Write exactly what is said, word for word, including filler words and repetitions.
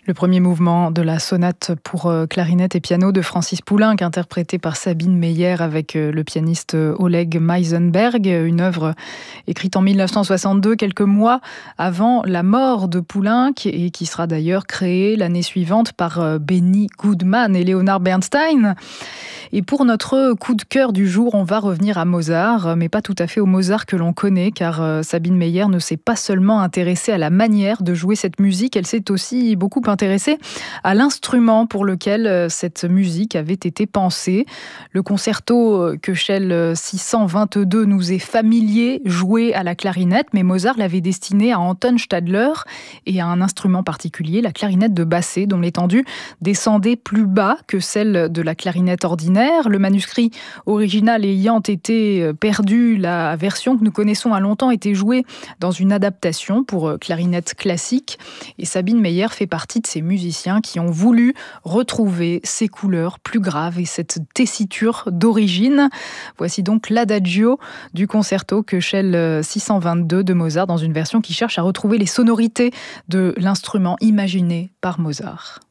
Le premier mouvement de la sonate pour clarinette et piano de Francis Poulenc, interprété par Sabine Meyer avec le pianiste Oleg Meisenberg, une œuvre écrite en mille neuf cent soixante-deux, quelques mois avant la mort de Poulenc, et qui sera d'ailleurs créée l'année suivante par Benny Goodman et Leonard Bernstein. Et pour notre coup de cœur du jour, on va revenir à Mozart, mais pas tout à fait au Mozart que l'on connaît, car Sabine Meyer ne s'est pas seulement intéressée à la manière de jouer cette musique, elle s'est aussi beaucoup intéressée à l'instrument pour lequel cette musique avait été pensée. Le concerto Köchel six cent vingt-deux nous est familier, joué à la clarinette, mais Mozart l'avait destiné à Anton Stadler et à un instrument particulier, la clarinette de Basset, dont l'étendue descendait plus bas que celle de la clarinette ordinaire. Le manuscrit original ayant été perdu, la version que nous connaissons a longtemps été jouée dans une adaptation pour clarinette classique. Et Sabine Meyer fait partie de ces musiciens qui ont voulu retrouver ces couleurs plus graves et cette tessiture d'origine. Voici donc l'adagio du concerto Köchel six cent vingt-deux de Mozart dans une version qui cherche à retrouver les sonorités de l'instrument imaginé par Mozart.